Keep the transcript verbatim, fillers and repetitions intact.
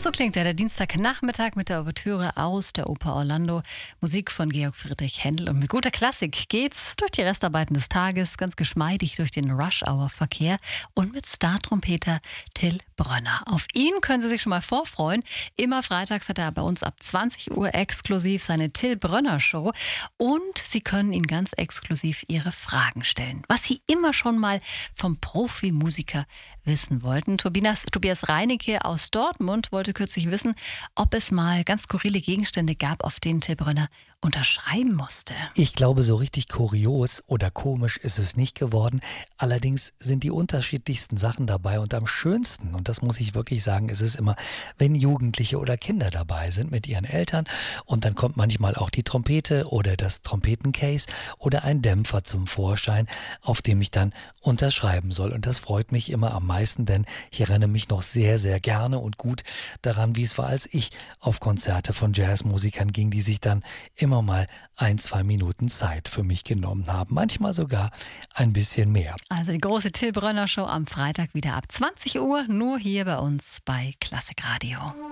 So klingt er, der Dienstagnachmittag mit der Ouvertüre aus der Oper Orlando. Musik von Georg Friedrich Händel. Und mit guter Klassik geht's durch die Restarbeiten des Tages ganz geschmeidig durch den Rush-Hour-Verkehr und mit Star-Trompeter Till Brönner. Auf ihn können Sie sich schon mal vorfreuen. Immer freitags hat er bei uns ab zwanzig Uhr exklusiv seine Till Brönner Show. Und Sie können ihn ganz exklusiv Ihre Fragen stellen. Was Sie immer schon mal vom Profimusiker wissen wollten. Tobias, Tobias Reinecke aus Dortmund wollte kürzlich wissen, ob es mal ganz skurrile Gegenstände gab, auf denen Till Brönner unterschreiben musste. Ich glaube, so richtig kurios oder komisch ist es nicht geworden. Allerdings sind die unterschiedlichsten Sachen dabei und am schönsten, und das muss ich wirklich sagen, ist es immer, wenn Jugendliche oder Kinder dabei sind mit ihren Eltern und dann kommt manchmal auch die Trompete oder das Trompetencase oder ein Dämpfer zum Vorschein, auf dem ich dann unterschreiben soll. Und das freut mich immer am meisten, denn ich erinnere mich noch sehr, sehr gerne und gut daran, wie es war, als ich auf Konzerte von Jazzmusikern ging, die sich dann immer mal ein, zwei Minuten Zeit für mich genommen haben. Manchmal sogar ein bisschen mehr. Also die große Till Brönner Show am Freitag wieder ab zwanzig Uhr, nur hier bei uns bei Klassikradio.